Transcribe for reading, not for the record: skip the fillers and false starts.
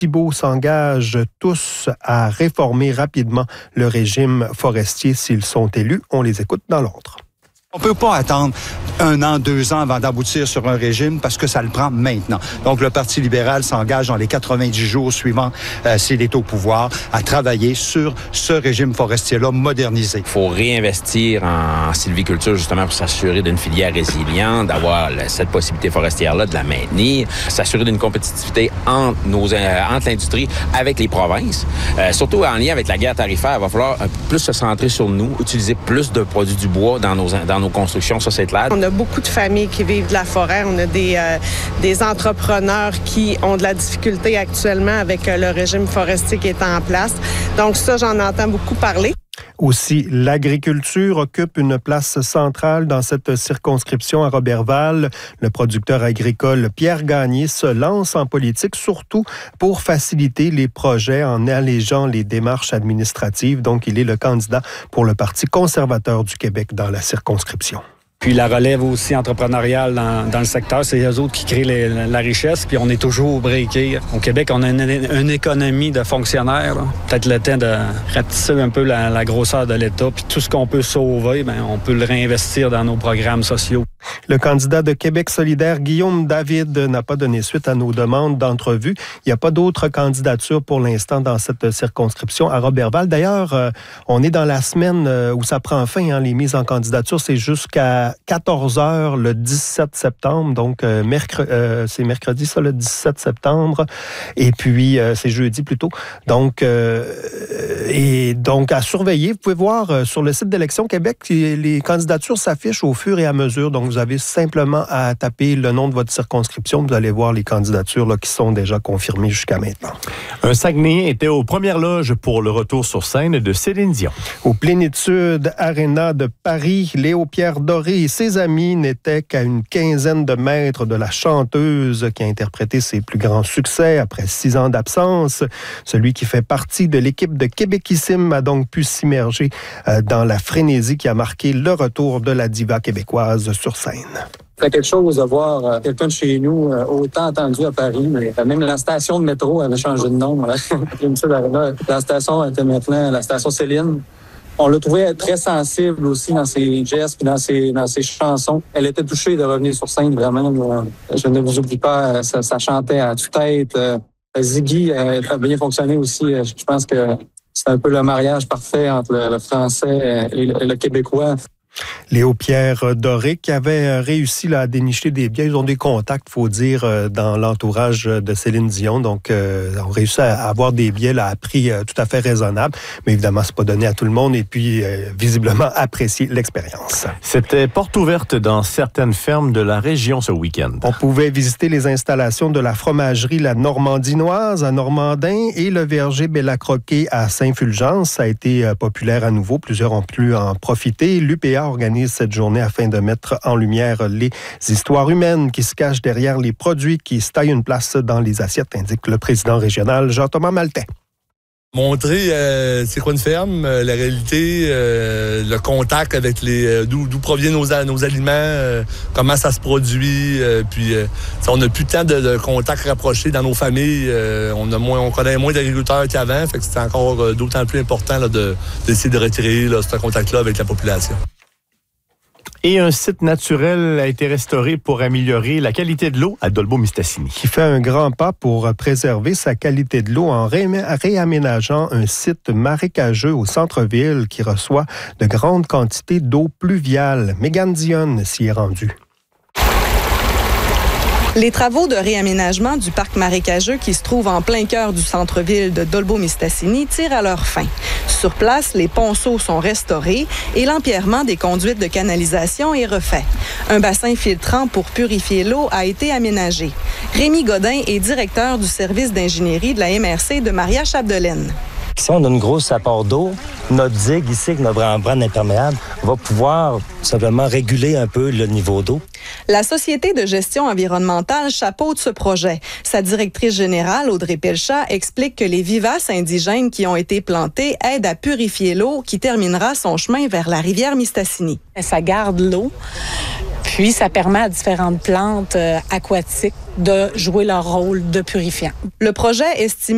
Thibault s'engagent tous à réformer rapidement le régime forestier s'ils sont élus. On les écoute dans l'ordre. On ne peut pas attendre 1 an, 2 ans avant d'aboutir sur un régime parce que ça le prend maintenant. Donc, le Parti libéral s'engage dans les 90 jours suivants, s'il est au pouvoir, à travailler sur ce régime forestier-là modernisé. Il faut réinvestir en sylviculture justement pour s'assurer d'une filière résiliente, d'avoir cette possibilité forestière-là, de la maintenir, s'assurer d'une compétitivité entre l'industrie avec les provinces. Surtout en lien avec la guerre tarifaire, il va falloir plus se centrer sur nous, utiliser plus de produits du bois dans nos constructions, ça c'est clair. On a beaucoup de familles qui vivent de la forêt. On a des entrepreneurs qui ont de la difficulté actuellement avec le régime forestier qui est en place. Donc ça, j'en entends beaucoup parler. Aussi, l'agriculture occupe une place centrale dans cette circonscription à Roberval. Le producteur agricole Pierre Gagné se lance en politique, surtout pour faciliter les projets en allégeant les démarches administratives. Donc, il est le candidat pour le Parti conservateur du Québec dans la circonscription. Puis la relève aussi entrepreneuriale dans le secteur, c'est eux autres qui créent la richesse, puis on est toujours breaké. Au Québec, on a une économie de fonctionnaires. Là. Peut-être le temps de rapetisser un peu la grosseur de l'État, puis tout ce qu'on peut sauver, on peut le réinvestir dans nos programmes sociaux. Le candidat de Québec solidaire, Guillaume David, n'a pas donné suite à nos demandes d'entrevue. Il n'y a pas d'autres candidatures pour l'instant dans cette circonscription à Roberval. D'ailleurs, on est dans la semaine où ça prend fin, les mises en candidature. C'est jusqu'à 14h le 17 septembre. Donc, c'est mercredi, ça, le 17 septembre. Et puis, c'est jeudi plutôt. Donc, à surveiller. Vous pouvez voir sur le site d'Élections Québec, les candidatures s'affichent au fur et à mesure. Donc, vous avez simplement à taper le nom de votre circonscription. Vous allez voir les candidatures qui sont déjà confirmées jusqu'à maintenant. Un Saguenayien était aux premières loges pour le retour sur scène de Céline Dion. Au Plénitude Arena de Paris, Léo-Pierre Doré et ses amis n'étaient qu'à une quinzaine de mètres de la chanteuse qui a interprété ses plus grands succès après 6 ans d'absence. Celui qui fait partie de l'équipe de Québéquissime a donc pu s'immerger dans la frénésie qui a marqué le retour de la diva québécoise sur scène. C'est quelque chose de voir quelqu'un de chez nous autant entendu à Paris, mais même la station de métro avait changé de nom. La station était maintenant la station Céline. On l'a trouvé très sensible aussi dans ses gestes et dans ses chansons. Elle était touchée de revenir sur scène, vraiment. Je ne vous oublie pas, ça chantait à tue-tête. Ziggy a bien fonctionné aussi. Je pense que c'est un peu le mariage parfait entre le français et le québécois. Léo-Pierre Doré qui avait réussi à dénicher des billets. Ils ont des contacts, il faut dire, dans l'entourage de Céline Dion. Donc, ils ont réussi à avoir des billets à prix tout à fait raisonnable. Mais évidemment, c'est pas donné à tout le monde. Et puis, visiblement, apprécier l'expérience. C'était porte ouverte dans certaines fermes de la région ce week-end. On pouvait visiter les installations de la fromagerie La Normandinoise à Normandin et le verger Bella-Croquet à Saint-Fulgence. Ça a été populaire à nouveau. Plusieurs ont pu en profiter. L'UPA organise cette journée afin de mettre en lumière les histoires humaines qui se cachent derrière les produits qui se taillent une place dans les assiettes, indique le président régional Jean-Thomas Maltais. Montrer c'est quoi une ferme, la réalité, le contact avec d'où proviennent nos aliments, comment ça se produit, puis on n'a plus de temps de contact rapproché dans nos familles, on connaît moins d'agriculteurs qu'avant, fait que c'est encore d'autant plus important d'essayer de retirer ce contact-là avec la population. Et un site naturel a été restauré pour améliorer la qualité de l'eau à Dolbeau-Mistassini. Qui fait un grand pas pour préserver sa qualité de l'eau en réaménageant un site marécageux au centre-ville qui reçoit de grandes quantités d'eau pluviale. Mégane Dionne s'y est rendue. Les travaux de réaménagement du parc marécageux qui se trouve en plein cœur du centre-ville de Dolbeau-Mistassini tirent à leur fin. Sur place, les ponceaux sont restaurés et l'empierrement des conduites de canalisation est refait. Un bassin filtrant pour purifier l'eau a été aménagé. Rémi Godin est directeur du service d'ingénierie de la MRC de Maria-Chapdelaine. Si on a une grosse apport d'eau, notre digue ici, notre membrane imperméable, va pouvoir simplement réguler un peu le niveau d'eau. La Société de gestion environnementale chapeaute ce projet. Sa directrice générale, Audrey Pelchat, explique que les vivaces indigènes qui ont été plantées aident à purifier l'eau qui terminera son chemin vers la rivière Mistassini. Ça garde l'eau, puis ça permet à différentes plantes aquatiques de jouer leur rôle de purifiant. Le projet estimé